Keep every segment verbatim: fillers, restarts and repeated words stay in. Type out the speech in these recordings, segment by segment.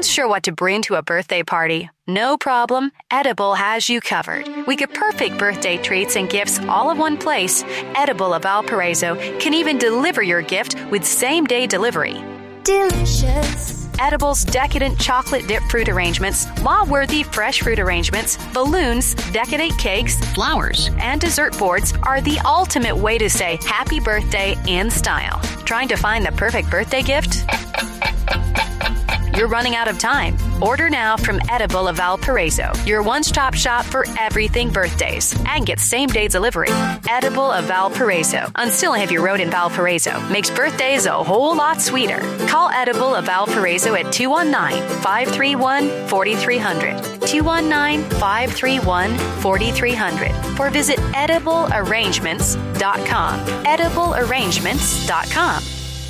Not sure what to bring to a birthday party? No problem. Edible has you covered. We get perfect birthday treats and gifts all in one place. Edible of Valparaiso can even deliver your gift with same-day delivery. Delicious. Edible's decadent chocolate dip fruit arrangements, law-worthy fresh fruit arrangements, balloons, decadent cakes, flowers, and dessert boards are the ultimate way to say happy birthday in style. Trying to find the perfect birthday gift? You're running out of time. Order now from Edible of Valparaiso, your one-stop shop for everything birthdays, and get same-day delivery. Edible of Valparaiso on Still Heavy Road in Valparaiso makes birthdays a whole lot sweeter. Call Edible of Valparaiso at two one nine, five three one, four three zero zero, two one nine, five three one, four three zero zero, or visit edible arrangements dot com. edible arrangements dot com.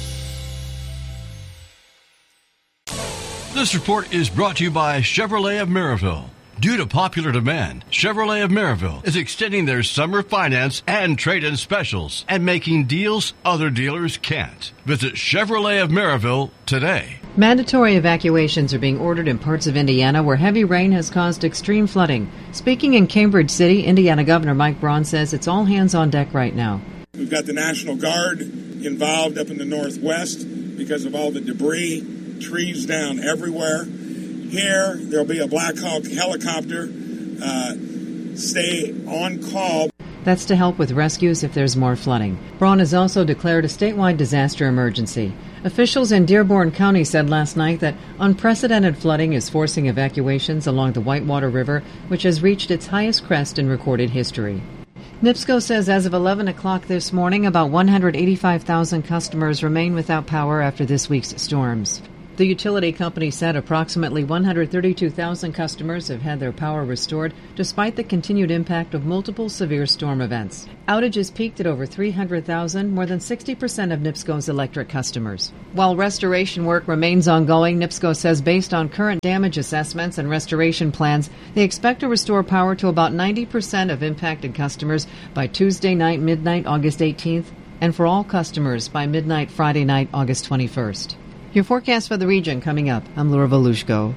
This report is brought to you by Chevrolet of Maryville. Due to popular demand, Chevrolet of Maryville is extending their summer finance and trade-in specials and making deals other dealers can't. Visit Chevrolet of Maryville today. Mandatory evacuations are being ordered in parts of Indiana where heavy rain has caused extreme flooding. Speaking in Cambridge City, Indiana Governor Mike Braun says it's all hands on deck right now. We've got the National Guard involved up in the northwest because of all the debris. Trees down everywhere. Here, there'll be a Black Hawk helicopter. Uh, stay on call. That's to help with rescues if there's more flooding. Braun has also declared a statewide disaster emergency. Officials in Dearborn County said last night that unprecedented flooding is forcing evacuations along the Whitewater River, which has reached its highest crest in recorded history. NIPSCO says as of eleven o'clock this morning, about one hundred eighty-five thousand customers remain without power after this week's storms. The utility company said approximately one hundred thirty-two thousand customers have had their power restored despite the continued impact of multiple severe storm events. Outages peaked at over three hundred thousand, more than sixty percent of NIPSCO's electric customers. While restoration work remains ongoing, NIPSCO says based on current damage assessments and restoration plans, they expect to restore power to about ninety percent of impacted customers by Tuesday night, midnight, August eighteenth, and for all customers by midnight, Friday night, August twenty-first. Your forecast for the region coming up. I'm Laura Volushko.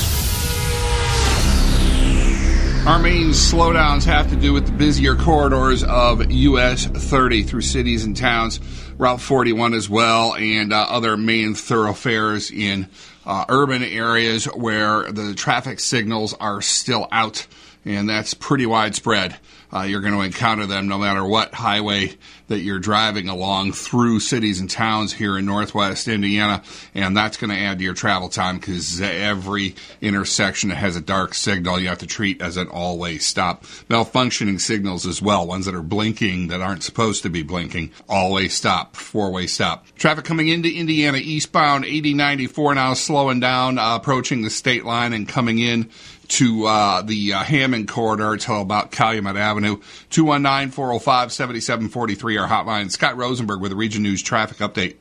Our main slowdowns have to do with the busier corridors of U S thirty through cities and towns, Route forty-one as well, and uh, other main thoroughfares in uh, urban areas where the traffic signals are still out, and that's pretty widespread. Uh, you're going to encounter them no matter what highway that you're driving along through cities and towns here in northwest Indiana, and that's going to add to your travel time because every intersection that has a dark signal you have to treat as an all-way stop. Malfunctioning signals as well, ones that are blinking that aren't supposed to be blinking. All-way stop, four-way stop. Traffic coming into Indiana eastbound, eighty ninety-four now slowing down, uh, approaching the state line and coming in to uh, the uh, Hammond corridor until about Calumet Avenue. two one nine, four oh five, seven seven four three, our hotline. Scott Rosenberg with the Region News Traffic Update.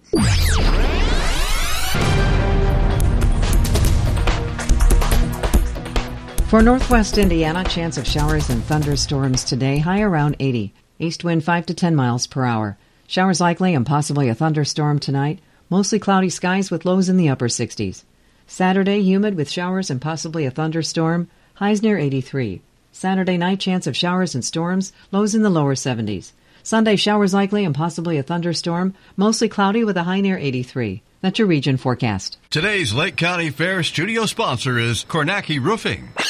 For northwest Indiana, chance of showers and thunderstorms today, high around eighty. East wind five to ten miles per hour. Showers likely and possibly a thunderstorm tonight. Mostly cloudy skies with lows in the upper sixties. Saturday, humid with showers and possibly a thunderstorm, highs near eighty-three. Saturday night, chance of showers and storms, lows in the lower seventies. Sunday, showers likely and possibly a thunderstorm, mostly cloudy with a high near eighty-three. That's your region forecast. Today's Lake County Fair studio sponsor is Kornacki Roofing.